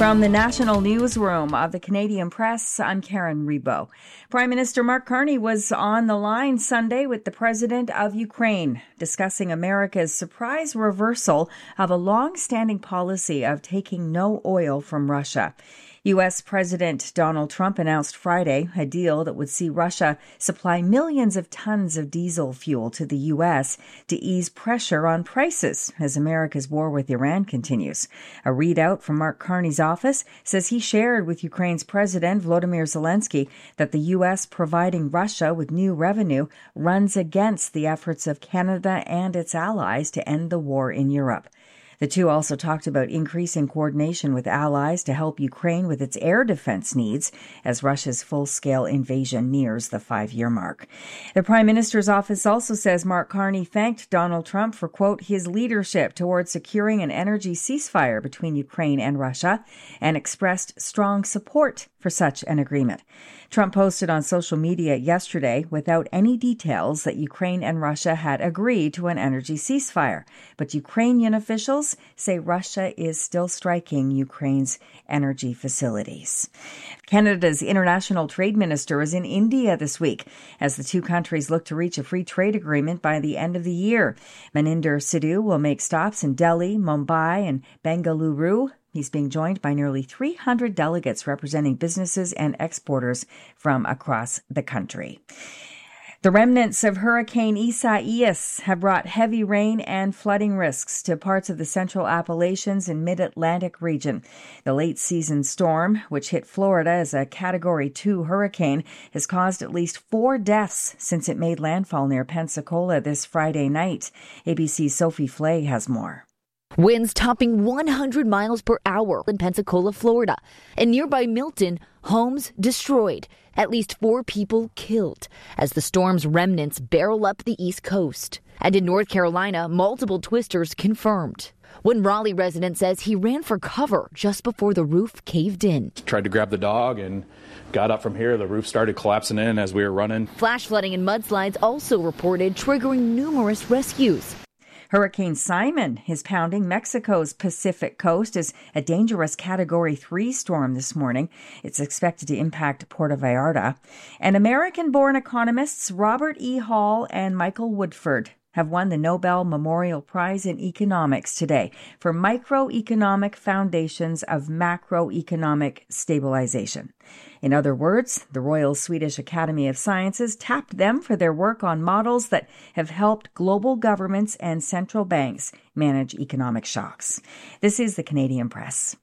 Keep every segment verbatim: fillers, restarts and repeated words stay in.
From the National Newsroom of the Canadian Press, I'm Karen Rebo. Prime Minister Mark Carney was on the line Sunday with the President of Ukraine, discussing America's surprise reversal of a long-standing policy of taking no oil from Russia. U S. President Donald Trump announced Friday a deal that would see Russia supply millions of tons of diesel fuel to the U S to ease pressure on prices as America's war with Iran continues. A readout from Mark Carney's office says he shared with Ukraine's President Volodymyr Zelensky that the U S providing Russia with new revenue runs against the efforts of Canada and its allies to end the war in Europe. The two also talked about increasing coordination with allies to help Ukraine with its air defense needs as Russia's full-scale invasion nears the five-year mark. The Prime Minister's office also says Mark Carney thanked Donald Trump for, quote, his leadership towards securing an energy ceasefire between Ukraine and Russia and expressed strong support for such an agreement. Trump posted on social media yesterday without any details that Ukraine and Russia had agreed to an energy ceasefire, but Ukrainian officials say Russia is still striking Ukraine's energy facilities. Canada's international trade minister is in India this week as the two countries look to reach a free trade agreement by the end of the year. Maninder Sidhu will make stops in Delhi, Mumbai, and Bengaluru. He's being joined by nearly three hundred delegates representing businesses and exporters from across the country. The remnants of Hurricane Isaias have brought heavy rain and flooding risks to parts of the central Appalachians and mid-Atlantic region. The late-season storm, which hit Florida as a Category two hurricane, has caused at least four deaths since it made landfall near Pensacola this Friday night. A B C's Sophie Flay has more. Winds topping one hundred miles per hour in Pensacola, Florida. In nearby Milton, homes destroyed. At least four people killed as the storm's remnants barrel up the East Coast. And in North Carolina, multiple twisters confirmed. One Raleigh resident says he ran for cover just before the roof caved in. Tried to grab the dog and got up from here. The roof started collapsing in as we were running. Flash flooding and mudslides also reported, triggering numerous rescues. Hurricane Simon is pounding Mexico's Pacific coast as a dangerous Category three storm this morning. It's expected to impact Puerto Vallarta. And American-born economists Robert E. Hall and Michael Woodford have won the Nobel Memorial Prize in Economics today for microeconomic foundations of macroeconomic stabilization. In other words, the Royal Swedish Academy of Sciences tapped them for their work on models that have helped global governments and central banks manage economic shocks. This is the Canadian Press.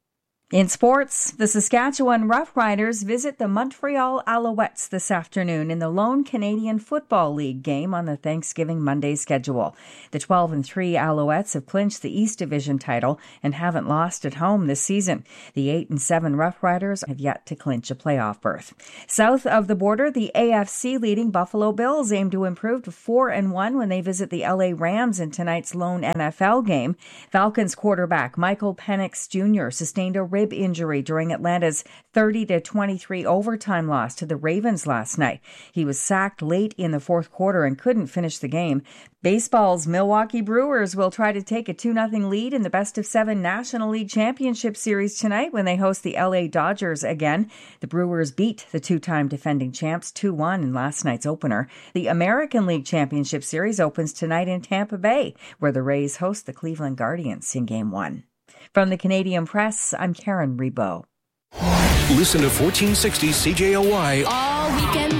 In sports, the Saskatchewan Roughriders visit the Montreal Alouettes this afternoon in the lone Canadian Football League game on the Thanksgiving Monday schedule. The twelve and three Alouettes have clinched the East Division title and haven't lost at home this season. The eight and seven Roughriders have yet to clinch a playoff berth. South of the border, the A F C-leading Buffalo Bills aim to improve to four and one when they visit the L A Rams in tonight's lone N F L game. Falcons quarterback Michael Penix Junior sustained a rib injury during Atlanta's thirty to twenty-three overtime loss to the Ravens last night. He was sacked late in the fourth quarter and couldn't finish the game. Baseball's Milwaukee Brewers will try to take a two nothing lead in the best-of-seven National League Championship Series tonight when they host the L A Dodgers again. The Brewers beat the two-time defending champs two one in last night's opener. The American League Championship Series opens tonight in Tampa Bay, where the Rays host the Cleveland Guardians in Game one. From the Canadian Press, I'm Karen Rebo. Listen to fourteen sixty C J O Y all weekend